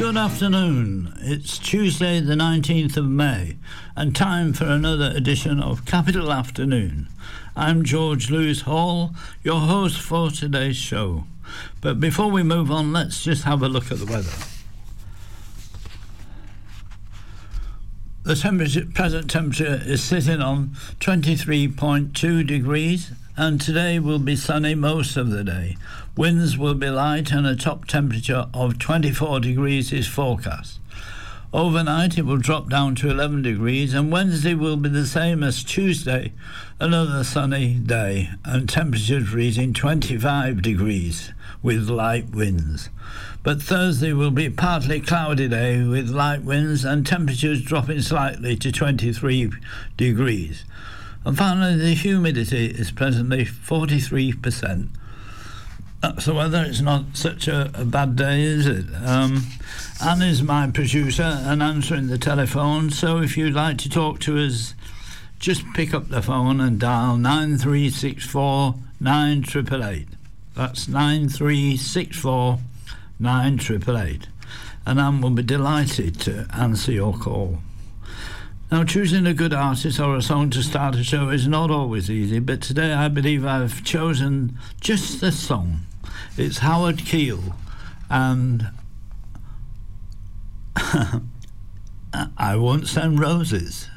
Good afternoon. It's Tuesday the 19th of May and time for another edition of Capital Afternoon. I'm George Lewis Hall, your host for today's show. But before we move on, let's just have a look at the weather. The present temperature is sitting on 23.2 degrees, and today will be sunny most of the day. Winds will be light and a top temperature of 24 degrees is forecast. Overnight it will drop down to 11 degrees, and Wednesday will be the same as Tuesday, another sunny day, and temperatures reaching 25 degrees with light winds. But Thursday will be a partly cloudy day with light winds and temperatures dropping slightly to 23 degrees. And finally, the humidity is presently 43%. That's the weather. It's not such a bad day, is it? Anne is my producer and answering the telephone, so if you'd like to talk to us, just pick up the phone and dial 9364 9888. That's 9364 9888. And Anne will be delighted to answer your call. Now, choosing a good artist or a song to start a show is not always easy, but today I believe I've chosen just this song. It's Howard Keel, and I Won't Send Roses.